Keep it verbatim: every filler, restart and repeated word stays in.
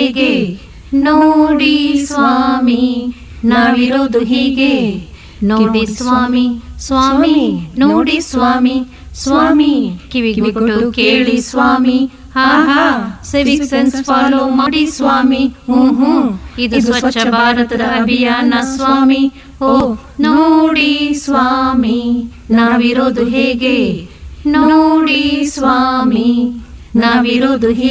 ಹೇಗೆ ನೋಡಿ ಸ್ವಾಮಿ ನಾವಿರೋದು ಹೀಗೆ ನೋಡಿ ಸ್ವಾಮಿ ಸ್ವಾಮಿ ನೋಡಿ ಸ್ವಾಮಿ ಸ್ವಾಮಿ ಕಿವಿಗೊಟ್ಟು ಕೇಳಿ ಸ್ವಾಮಿ ಆಹಾ ಸಿವಿಕ್ ಸೆನ್ಸ್ ಫಾಲೋ ಮಾಡಿ ಸ್ವಾಮಿ ಹ್ಮ್ ಹ್ಮ್ ಇದು ಸ್ವಚ್ಛ ಭಾರತದ ಅಭಿಯಾನ ಸ್ವಾಮಿ ಓ ನೋಡಿ ಸ್ವಾಮಿ ನಾವಿರೋದು ಹೇಗೆ ನೋಡಿ ಸ್ವಾಮಿ ನಾವಿರೋದು ಹೇಗೆ